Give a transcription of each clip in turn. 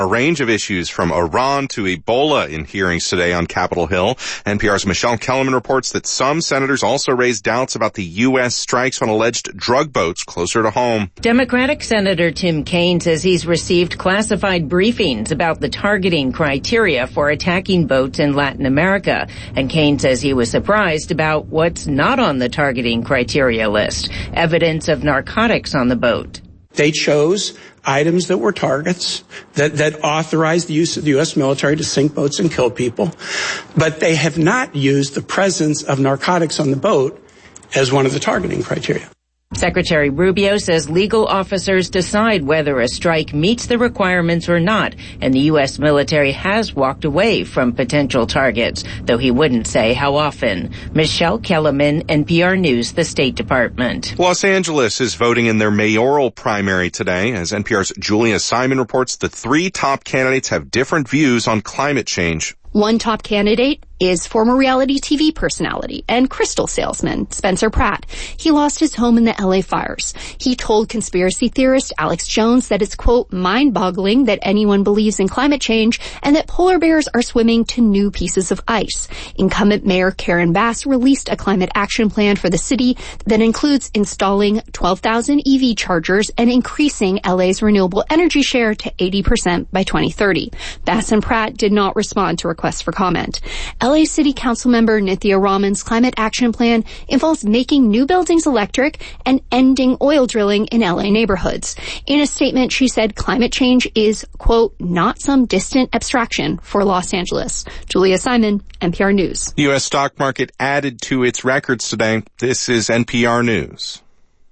A range of issues from Iran to Ebola in hearings today on Capitol Hill. NPR's Michelle Kellerman reports that some senators also raised doubts about the U.S. strikes on alleged drug boats closer to home. Democratic Senator Tim Kaine says he's received classified briefings about the targeting criteria for attacking boats in Latin America. And Kaine says he was surprised about what's not on the targeting criteria list, evidence of narcotics on the boat. They chose items that were targets, that authorized the use of the U.S. military to sink boats and kill people. But they have not used the presence of narcotics on the boat as one of the targeting criteria. Secretary Rubio says legal officers decide whether a strike meets the requirements or not, and the U.S. military has walked away from potential targets, though he wouldn't say how often. Michelle Kellerman, NPR News, the State Department. Los Angeles is voting in their mayoral primary today. As NPR's Julia Simon reports, the three top candidates have different views on climate change. One top candidate is former reality TV personality and crystal salesman Spencer Pratt. He lost his home in the LA fires. He told conspiracy theorist Alex Jones that it's, quote, mind-boggling that anyone believes in climate change and that polar bears are swimming to new pieces of ice. Incumbent Mayor Karen Bass released a climate action plan for the city that includes installing 12,000 EV chargers and increasing LA's renewable energy share to 80% by 2030. Bass and Pratt did not respond to requests for comment. LA City Council member Nithya Raman's climate action plan involves making new buildings electric and ending oil drilling in LA neighborhoods. In a statement, she said climate change is, quote, not some distant abstraction for Los Angeles. Julia Simon, NPR News. The U.S. stock market added to its records today. This is NPR News.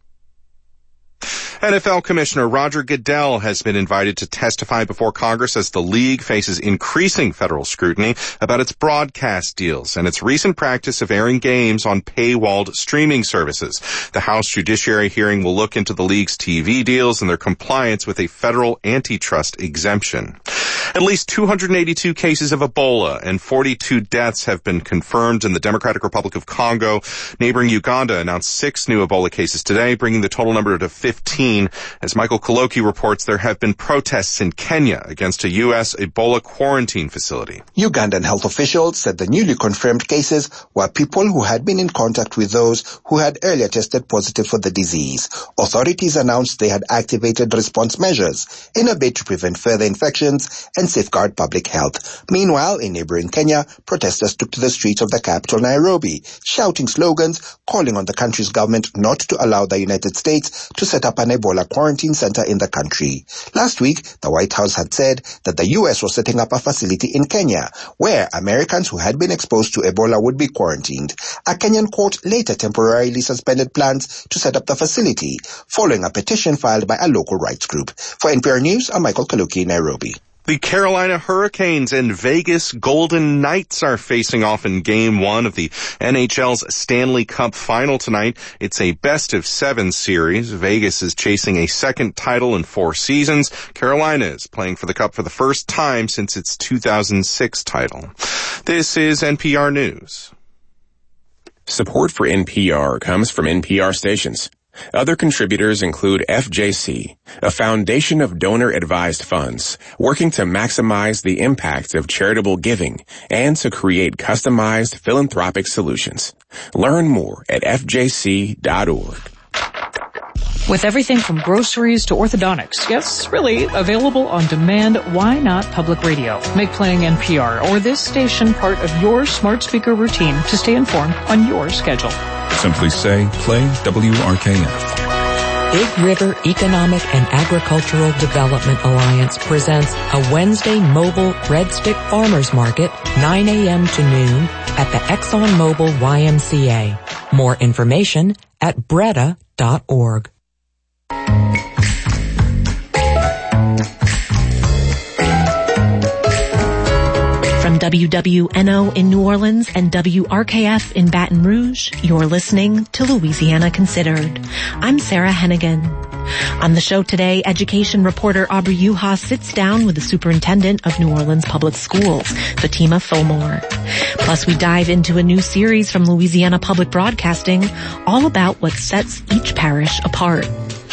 NFL Commissioner Roger Goodell has been invited to testify before Congress as the league faces increasing federal scrutiny about its broadcast deals and its recent practice of airing games on paywalled streaming services. The House Judiciary hearing will look into the league's TV deals and their compliance with a federal antitrust exemption. At least 282 cases of Ebola and 42 deaths have been confirmed in the Democratic Republic of Congo. Neighboring Uganda announced 6 new Ebola cases today, bringing the total number to 15. As Michael Koloki reports, there have been protests in Kenya against a U.S. Ebola quarantine facility. Ugandan health officials said the newly confirmed cases were people who had been in contact with those who had earlier tested positive for the disease. Authorities announced they had activated response measures in a bid to prevent further infections and safeguard public health. Meanwhile, in neighboring Kenya, protesters took to the streets of the capital, Nairobi, shouting slogans calling on the country's government not to allow the United States to set up an Ebola quarantine center in the country. Last week, the White House had said that the U.S. was setting up a facility in Kenya where Americans who had been exposed to Ebola would be quarantined. A Kenyan court later temporarily suspended plans to set up the facility following a petition filed by a local rights group. For NPR News, I'm Michael Kaluki, Nairobi. The Carolina Hurricanes and Vegas Golden Knights are facing off in Game 1 of the NHL's Stanley Cup Final tonight. It's a best-of-7 series. Vegas is chasing a second title in 4 seasons. Carolina is playing for the Cup for the first time since its 2006 title. This is NPR News. Support for NPR comes from NPR stations. Other contributors include FJC, a foundation of donor-advised funds working to maximize the impact of charitable giving and to create customized philanthropic solutions. Learn more at fjc.org. With everything from groceries to orthodontics, yes, really, available on demand, why not public radio? Make playing NPR or this station part of your smart speaker routine to stay informed on your schedule. Simply say, play WRKF. Big River Economic and Agricultural Development Alliance presents a Wednesday mobile Red Stick Farmers Market, 9 a.m. to noon, at the ExxonMobil YMCA. More information at breda.org. From WWNO in New Orleans and WRKF in Baton Rouge, you're listening to Louisiana Considered. I'm Sarah Hennigan. On the show today, education reporter Aubrey Yuha sits down with the superintendent of New Orleans Public Schools, Fatima Fillmore. Plus, we dive into a new series from Louisiana Public Broadcasting, all about what sets each parish apart.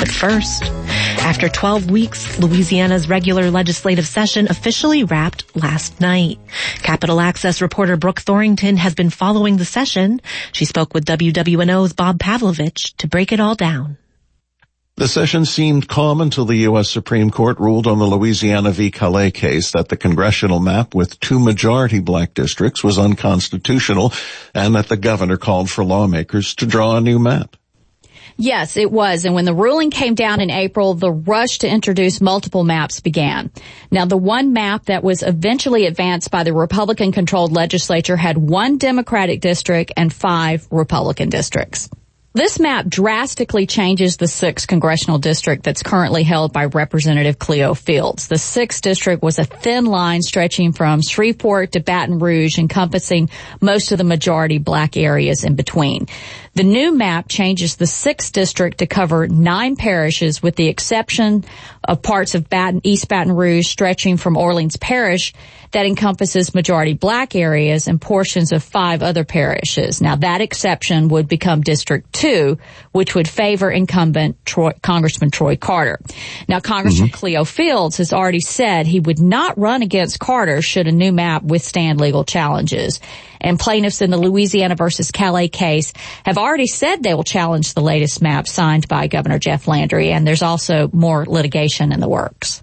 But first, after 12 weeks, Louisiana's regular legislative session officially wrapped last night. Capitol Access reporter Brooke Thorington has been following the session. She spoke with WWNO's Bob Pavlovich to break it all down. The session seemed calm until the U.S. Supreme Court ruled on the Louisiana v. Calais case that the congressional map with 2 majority black districts was unconstitutional and that the governor called for lawmakers to draw a new map. Yes, it was. And when the ruling came down in April, the rush to introduce multiple maps began. Now, the one map that was eventually advanced by the Republican-controlled legislature had 1 Democratic district and 5 Republican districts. This map drastically changes the 6th congressional district that's currently held by Representative Cleo Fields. The 6th district was a thin line stretching from Shreveport to Baton Rouge, encompassing most of the majority black areas in between. The new map changes the 6th district to cover 9 parishes, with the exception of parts of East Baton Rouge stretching from Orleans Parish that encompasses majority black areas and portions of 5 other parishes. Now, that exception would become District 2, which would favor incumbent Congressman Troy Carter. Now, Congressman Cleo Fields has already said he would not run against Carter should a new map withstand legal challenges. And plaintiffs in the Louisiana versus Calais case have already said they will challenge the latest map signed by Governor Jeff Landry, and there's also more litigation in the works.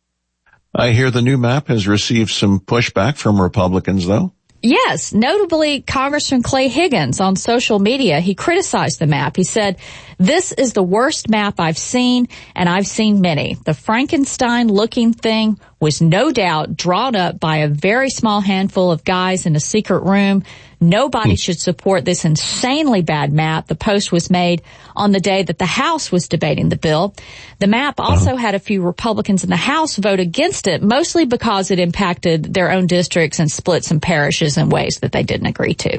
I hear the new map has received some pushback from Republicans, though. Yes, notably Congressman Clay Higgins on social media. He criticized the map. He said, "This is the worst map I've seen, and I've seen many. The Frankenstein-looking thing was no doubt drawn up by a very small handful of guys in a secret room. Nobody should support this insanely bad map." The post was made on the day that the House was debating the bill. The map also had a few Republicans in the House vote against it, mostly because it impacted their own districts and split some parishes in ways that they didn't agree to.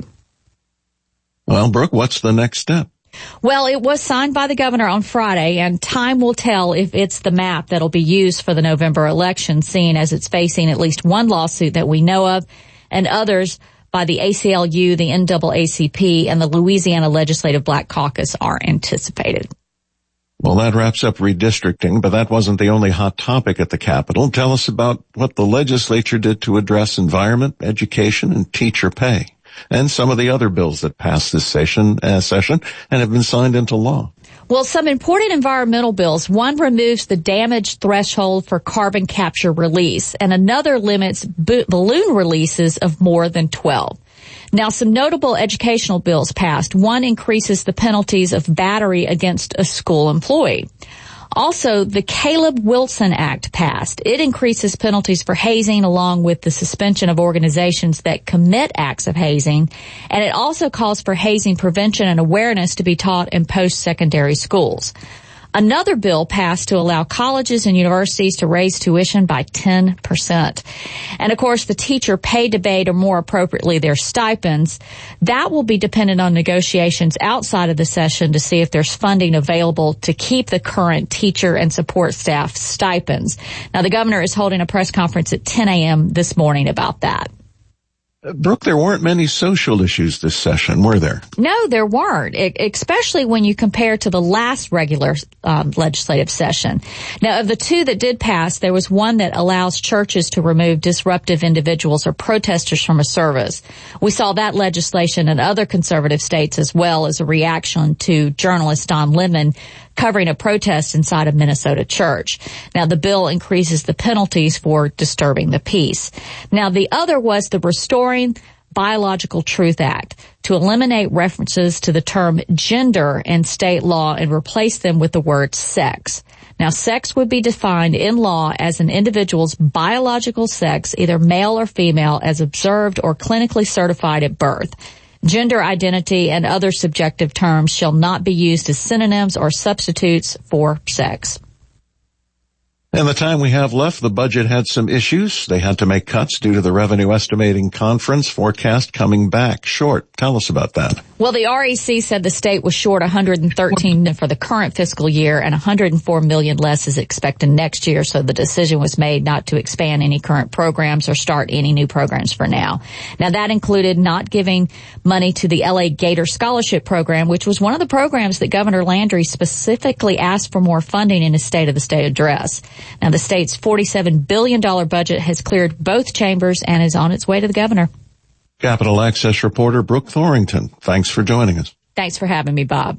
Well, Brooke, what's the next step? Well, it was signed by the governor on Friday, and time will tell if it's the map that'll be used for the November election, seeing as it's facing at least one lawsuit that we know of, and others by the ACLU, the NAACP, and the Louisiana Legislative Black Caucus are anticipated. Well, that wraps up redistricting, but that wasn't the only hot topic at the Capitol. Tell us about what the legislature did to address environment, education, and teacher pay, and some of the other bills that passed this session and have been signed into law. Well, some important environmental bills. One removes the damage threshold for carbon capture release, and another limits balloon releases of more than 12. Now, some notable educational bills passed. One increases the penalties of battery against a school employee. Also, the Caleb Wilson Act passed. It increases penalties for hazing along with the suspension of organizations that commit acts of hazing. And it also calls for hazing prevention and awareness to be taught in post-secondary schools. Another bill passed to allow colleges and universities to raise tuition by 10%. And of course, the teacher pay debate, or more appropriately, their stipends, that will be dependent on negotiations outside of the session to see if there's funding available to keep the current teacher and support staff stipends. Now, the governor is holding a press conference at 10 a.m. this morning about that. Brooke, there weren't many social issues this session, were there? No, there weren't, especially when you compare to the last regular legislative session. Now, of the 2 that did pass, there was one that allows churches to remove disruptive individuals or protesters from a service. We saw that legislation in other conservative states as well as a reaction to journalist Don Lemon covering a protest inside a Minnesota church. Now, the bill increases the penalties for disturbing the peace. Now, the other was the Restoring Biological Truth Act to eliminate references to the term gender in state law and replace them with the word sex. Now, sex would be defined in law as an individual's biological sex, either male or female, as observed or clinically certified at birth. Gender identity and other subjective terms shall not be used as synonyms or substitutes for sex. In the time we have left, the budget had some issues. They had to make cuts due to the Revenue Estimating Conference forecast coming back short. Tell us about that. Well, the REC said the state was short $113 for the current fiscal year and $104 million less is expected next year. So the decision was made not to expand any current programs or start any new programs for now. Now, that included not giving money to the LA Gator Scholarship Program, which was one of the programs that Governor Landry specifically asked for more funding in his State of the State address. Now, the state's $47 billion budget has cleared both chambers and is on its way to the governor. Capitol Access reporter Brooke Thorington, thanks for joining us. Thanks for having me, Bob.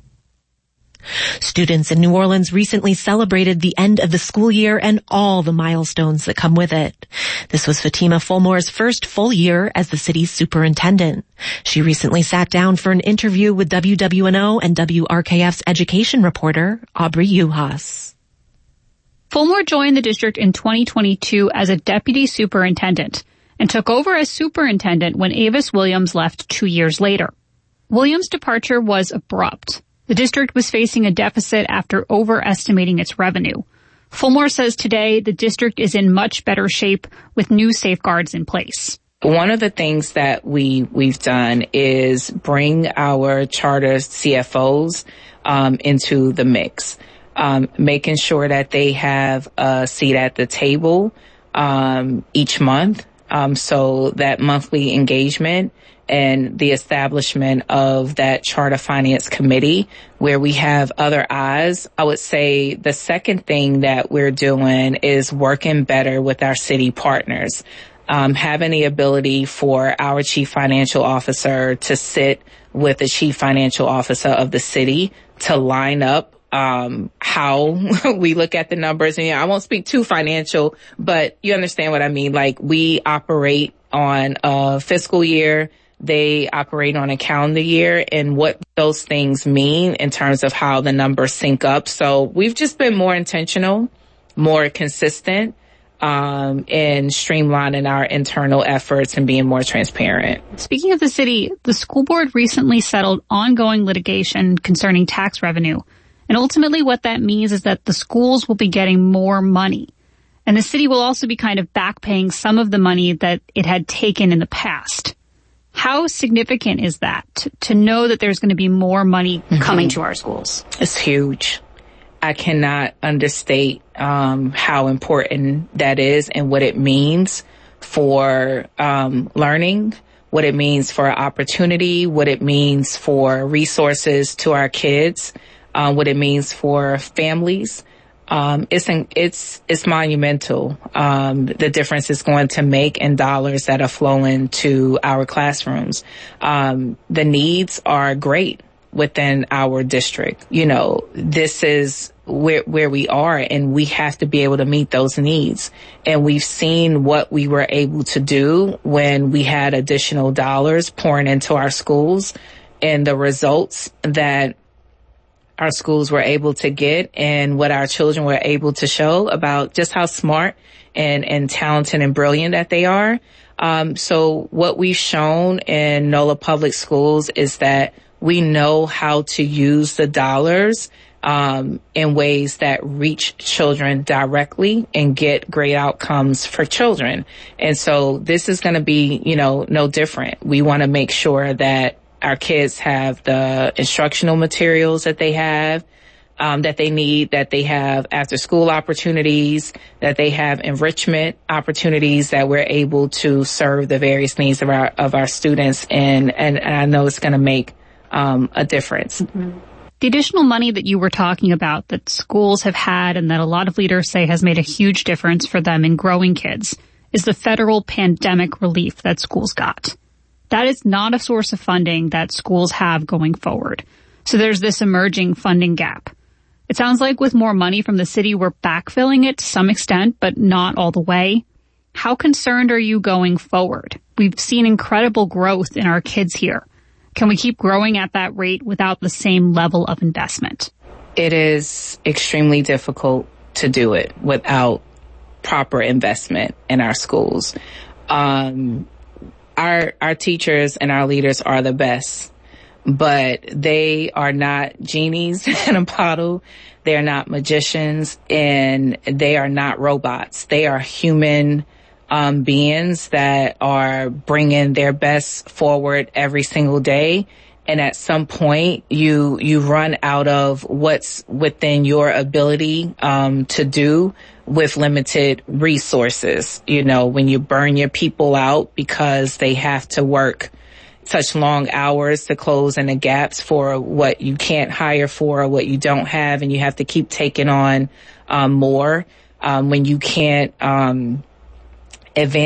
Students in New Orleans recently celebrated the end of the school year and all the milestones that come with it. This was Fatima Fulmore's first full year as the city's superintendent. She recently sat down for an interview with WWNO and WRKF's education reporter, Aubrey Uhas. Fulmore joined the district in 2022 as a deputy superintendent and took over as superintendent when Avis Williams left 2 years later. Williams' departure was abrupt. The district was facing a deficit after overestimating its revenue. Fulmore says today the district is in much better shape with new safeguards in place. One of the things that we've done is bring our charter CFOs into the mix. Making sure that they have a seat at the table each month, so that monthly engagement and the establishment of that charter finance committee where we have other eyes. I would say the second thing that we're doing is working better with our city partners, having the ability for our chief financial officer to sit with the chief financial officer of the city to line up how we look at the numbers. And I won't speak too financial, but you understand what I mean. Like, we operate on a fiscal year. They operate on a calendar year, and what those things mean in terms of how the numbers sync up. So we've just been more intentional, more consistent, in streamlining our internal efforts and being more transparent. Speaking of the city, the school board recently settled ongoing litigation concerning tax revenue. And ultimately what that means is that the schools will be getting more money. And the city will also be kind of back paying some of the money that it had taken in the past. How significant is that to know that there's going to be more money coming to our schools? It's huge. I cannot understate how important that is and what it means for learning, what it means for opportunity, what it means for resources to our kids. What it means for families. It's monumental. The difference it's going to make in dollars that are flowing to our classrooms. The needs are great within our district. You know, this is where we are, and we have to be able to meet those needs. And we've seen what we were able to do when we had additional dollars pouring into our schools and the results that our schools were able to get and what our children were able to show about just how smart and talented and brilliant that they are. So what we've shown in NOLA Public Schools is that we know how to use the dollars in ways that reach children directly and get great outcomes for children. And so this is going to be, no different. We want to make sure that our kids have the instructional materials that they have, that they need, that they have after school opportunities, that they have enrichment opportunities, that we're able to serve the various needs of our students. And I know it's going to make a difference. Mm-hmm. The additional money that you were talking about that schools have had and that a lot of leaders say has made a huge difference for them in growing kids is the federal pandemic relief that schools got. That is not a source of funding that schools have going forward. So there's this emerging funding gap. It sounds like with more money from the city, we're backfilling it to some extent, but not all the way. How concerned are you going forward? We've seen incredible growth in our kids here. Can we keep growing at that rate without the same level of investment? It is extremely difficult to do it without proper investment in our schools. Our teachers and our leaders are the best, but they are not genies in a bottle. They're not magicians, and they are not robots. They are human beings that are bringing their best forward every single day. And at some point, you run out of what's within your ability to do with limited resources. You know, when you burn your people out because they have to work such long hours to close in the gaps for what you can't hire for or what you don't have, and you have to keep taking on more when you can't advance